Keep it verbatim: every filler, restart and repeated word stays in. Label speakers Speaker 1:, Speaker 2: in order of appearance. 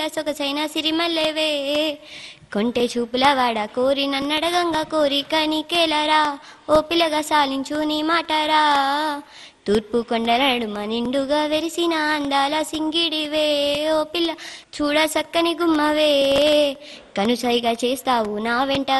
Speaker 1: సొగసైన సిరిమల్లెవే కొంటె చూపుల వాడ కోరి నన్నడగంగా కోరిక నీకేలరా ఓ పిల్లగా సాలించు నీ మాటరా తూర్పు కొండల నడుమ నిండుగా వెరిసిన అందాల సింగిడివే ఓ పిల్ల చూడ చక్కని గుమ్మవే కనుసైగా చేస్తావు నా వెంట